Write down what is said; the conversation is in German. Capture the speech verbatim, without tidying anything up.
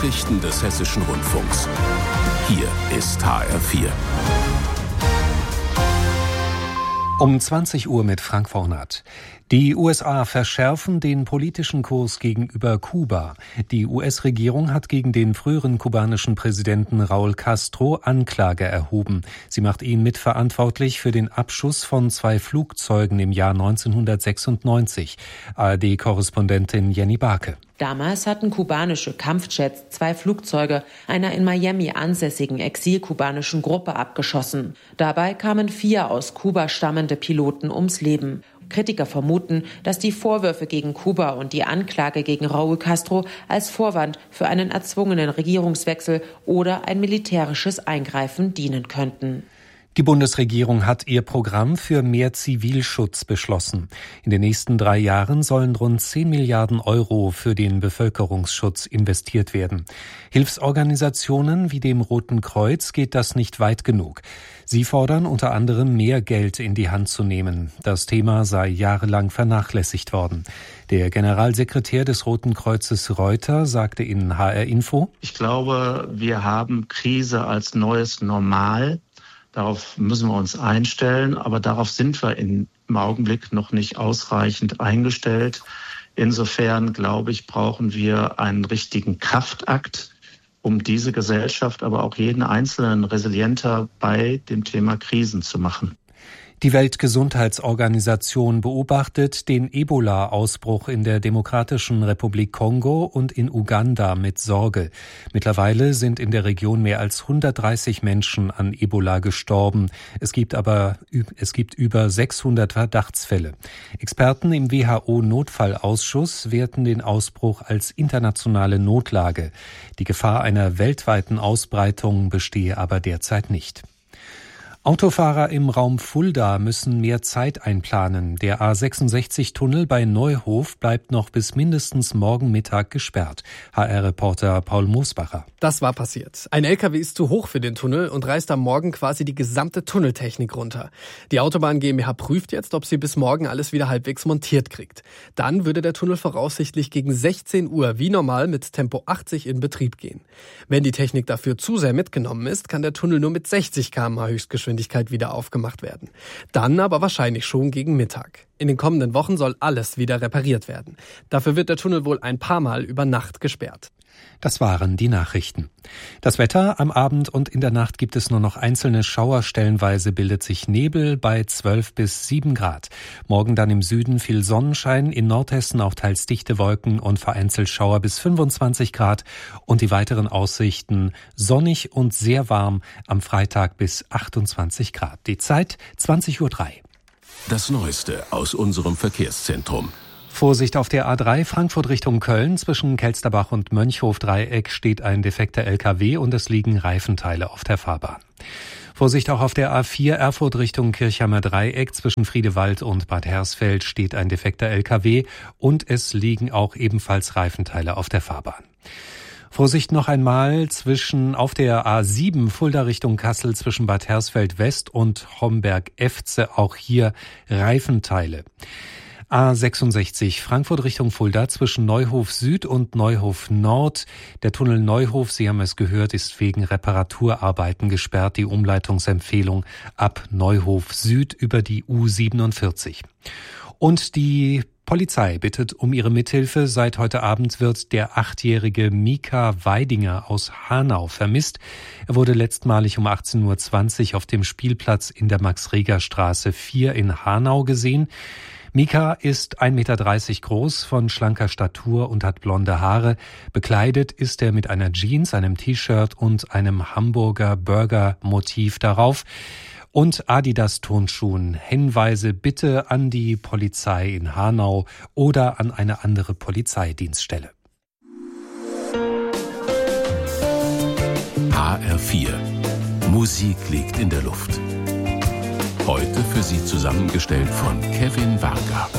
Nachrichten des Hessischen Rundfunks. Hier ist H R vier. Um zwanzig Uhr mit Frank Vornat. Die U S A verschärfen den politischen Kurs gegenüber Kuba. Die U S-Regierung hat gegen den früheren kubanischen Präsidenten Raúl Castro Anklage erhoben. Sie macht ihn mitverantwortlich für den Abschuss von zwei Flugzeugen im Jahr neunzehnhundertsechsundneunzig. A R D-Korrespondentin Jenny Barke. Damals hatten kubanische Kampfjets zwei Flugzeuge einer in Miami ansässigen exilkubanischen Gruppe abgeschossen. Dabei kamen vier aus Kuba stammende Piloten ums Leben. Kritiker vermuten, dass die Vorwürfe gegen Kuba und die Anklage gegen Raúl Castro als Vorwand für einen erzwungenen Regierungswechsel oder ein militärisches Eingreifen dienen könnten. Die Bundesregierung hat ihr Programm für mehr Zivilschutz beschlossen. In den nächsten drei Jahren sollen rund zehn Milliarden Euro für den Bevölkerungsschutz investiert werden. Hilfsorganisationen wie dem Roten Kreuz geht das nicht weit genug. Sie fordern unter anderem, mehr Geld in die Hand zu nehmen. Das Thema sei jahrelang vernachlässigt worden. Der Generalsekretär des Roten Kreuzes Reuter sagte in H R Info: Ich glaube, wir haben Krise als neues Normal. Darauf müssen wir uns einstellen, aber darauf sind wir im Augenblick noch nicht ausreichend eingestellt. Insofern, glaube ich, brauchen wir einen richtigen Kraftakt, um diese Gesellschaft, aber auch jeden Einzelnen resilienter bei dem Thema Krisen zu machen. Die Weltgesundheitsorganisation beobachtet den Ebola-Ausbruch in der Demokratischen Republik Kongo und in Uganda mit Sorge. Mittlerweile sind in der Region mehr als hundertdreißig Menschen an Ebola gestorben. Es gibt aber es gibt über sechshundert Verdachtsfälle. Experten im W H O-Notfallausschuss werten den Ausbruch als internationale Notlage. Die Gefahr einer weltweiten Ausbreitung bestehe aber derzeit nicht. Autofahrer im Raum Fulda müssen mehr Zeit einplanen. Der A sechsundsechzig-Tunnel bei Neuhof bleibt noch bis mindestens morgen Mittag gesperrt. H R-Reporter Paul Moosbacher. Das war passiert. Ein L K W ist zu hoch für den Tunnel und reißt am Morgen quasi die gesamte Tunneltechnik runter. Die Autobahn GmbH prüft jetzt, ob sie bis morgen alles wieder halbwegs montiert kriegt. Dann würde der Tunnel voraussichtlich gegen sechzehn Uhr wie normal mit Tempo achtzig in Betrieb gehen. Wenn die Technik dafür zu sehr mitgenommen ist, kann der Tunnel nur mit sechzig Kilometer pro Stunde Höchstgeschwindigkeit wieder aufgemacht werden. Dann aber wahrscheinlich schon gegen Mittag. In den kommenden Wochen soll alles wieder repariert werden. Dafür wird der Tunnel wohl ein paar Mal über Nacht gesperrt. Das waren die Nachrichten. Das Wetter: Am Abend und in der Nacht gibt es nur noch einzelne Schauer. Stellenweise bildet sich Nebel bei zwölf bis sieben Grad. Morgen dann im Süden viel Sonnenschein, in Nordhessen auch teils dichte Wolken und vereinzelt Schauer bis fünfundzwanzig Grad. Und die weiteren Aussichten: sonnig und sehr warm, am Freitag bis achtundzwanzig Grad. Die Zeit zwanzig Uhr drei. Das Neueste aus unserem Verkehrszentrum. Vorsicht auf der A drei Frankfurt Richtung Köln. Zwischen Kelsterbach und Mönchhof-Dreieck steht ein defekter L K W und es liegen Reifenteile auf der Fahrbahn. Vorsicht auch auf der A vier Erfurt Richtung Kirchheimer Dreieck. Zwischen Friedewald und Bad Hersfeld steht ein defekter L K W und es liegen auch ebenfalls Reifenteile auf der Fahrbahn. Vorsicht noch einmal zwischen auf der A sieben Fulda Richtung Kassel zwischen Bad Hersfeld West und Homberg-Efze. Auch hier Reifenteile. A sechsundsechzig Frankfurt Richtung Fulda zwischen Neuhof Süd und Neuhof Nord. Der Tunnel Neuhof, Sie haben es gehört, ist wegen Reparaturarbeiten gesperrt. Die Umleitungsempfehlung ab Neuhof Süd über die U siebenundvierzig. Und die Polizei bittet um ihre Mithilfe. Seit heute Abend wird der achtjährige Mika Weidinger aus Hanau vermisst. Er wurde letztmalig um achtzehn Uhr zwanzig auf dem Spielplatz in der Max-Reger-Straße vier in Hanau gesehen. Mika ist ein Meter dreißig groß, von schlanker Statur und hat blonde Haare. Bekleidet ist er mit einer Jeans, einem T-Shirt und einem Hamburger Burger-Motiv darauf und Adidas-Turnschuhen. Hinweise bitte an die Polizei in Hanau oder an eine andere Polizeidienststelle. H R vier. Musik liegt in der Luft. Heute für Sie zusammengestellt von Kevin Varga.